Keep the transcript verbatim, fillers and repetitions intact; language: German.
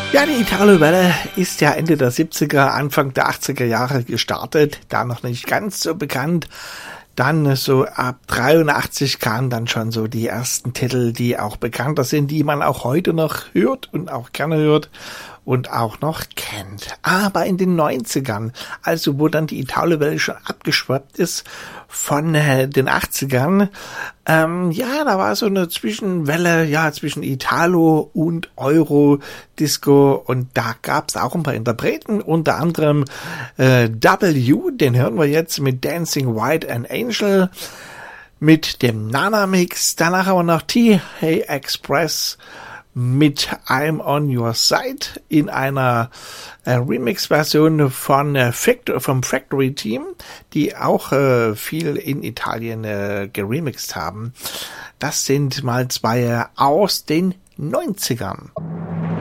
Ja, die Italo-Welle ist ja Ende der siebziger, Anfang der achtziger Jahre gestartet, da noch nicht ganz so bekannt. Dann so ab dreiundachtzig kamen dann schon so die ersten Titel, die auch bekannter sind, die man auch heute noch hört und auch gerne hört und auch noch kennt. Aber in den neunzigern, also wo dann die Italo-Welle schon abgeschwappt ist von äh, den achtzigern, ähm, ja, da war so eine Zwischenwelle, ja, zwischen Italo und Euro-Disco und da gab's auch ein paar Interpreten, unter anderem äh, W, den hören wir jetzt mit Dancing White and Angel, mit dem Nana-Mix, danach haben wir noch T. Hey Express mit I'm on Your Side in einer äh, Remix-Version von äh, Fact- vom Factory Team, die auch äh, viel in Italien äh, geremixed haben. Das sind mal zwei aus den neunzigern.